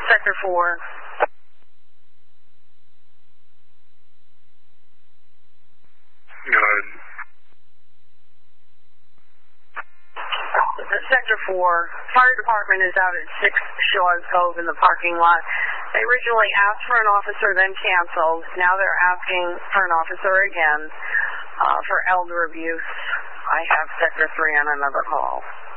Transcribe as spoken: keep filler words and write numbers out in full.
Sector four. Good. Sector four. Fire department is out at six Shaw's Cove in the parking lot. They originally asked for an officer, then canceled. Now they're asking for an officer again uh, for elder abuse. I have Sector three on another call.